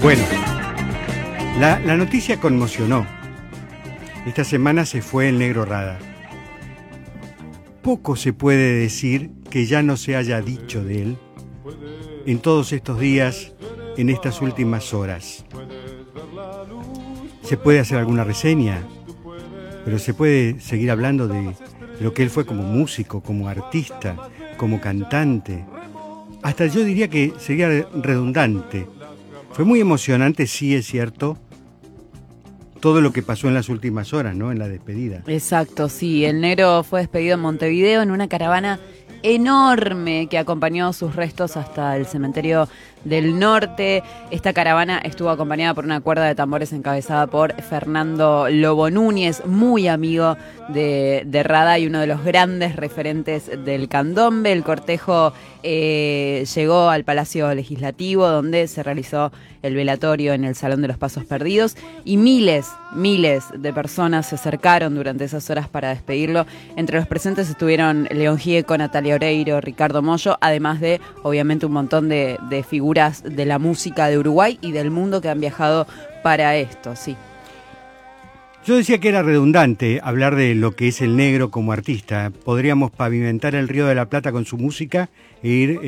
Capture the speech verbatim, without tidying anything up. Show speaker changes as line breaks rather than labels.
Bueno, la, la noticia conmocionó. Esta semana se fue el Negro Rada. Poco se puede decir que ya no se haya dicho de él en todos estos días, en estas últimas horas. Se puede hacer alguna reseña, pero se puede seguir hablando de lo que él fue como músico, como artista, como cantante. Hasta yo diría que sería redundante. Fue muy emocionante, sí es cierto, todo lo que pasó en las últimas horas, ¿no? En la despedida.
Exacto, sí. El Negro fue despedido en Montevideo en una caravana enorme que acompañó sus restos hasta el cementerio del norte. Esta caravana estuvo acompañada por una cuerda de tambores encabezada por Fernando Lobo Núñez, muy amigo de, de Rada y uno de los grandes referentes del candombe. El cortejo eh, llegó al Palacio Legislativo, donde se realizó el velatorio en el Salón de los Pasos Perdidos, y miles, miles de personas se acercaron durante esas horas para despedirlo. Entre los presentes estuvieron León Gieco, Natalia Oreiro, Ricardo Mollo, además de, obviamente, un montón de, de figuras de la música de Uruguay y del mundo que han viajado para esto, sí.
Yo decía que era redundante hablar de lo que es el Negro como artista. Podríamos pavimentar el Río de la Plata con su música e ir